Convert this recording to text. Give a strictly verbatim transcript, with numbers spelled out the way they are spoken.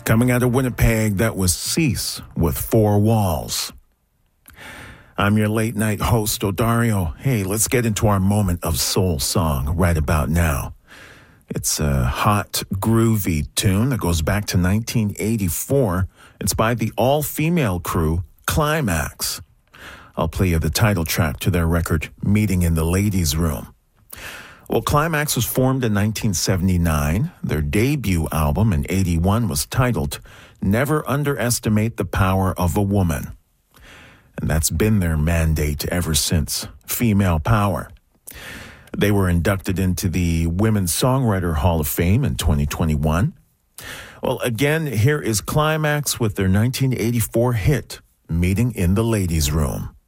Coming out of Winnipeg, that was Cease with Four Walls. I'm your late night host, Odario. Hey, let's get into our moment of soul song right about now. It's a hot, groovy tune that goes back to nineteen eighty-four. It's by the all-female crew, Climax. I'll play you the title track to their record, Meeting in the Ladies' Room. Well, Climax was formed in nineteen seventy-nine. Their debut album in eighty-one was titled Never Underestimate the Power of a Woman. And that's been their mandate ever since, female power. They were inducted into the Women's Songwriter Hall of Fame in twenty twenty-one. Well, again, here is Climax with their nineteen eighty-four hit, Meeting in the Ladies' Room.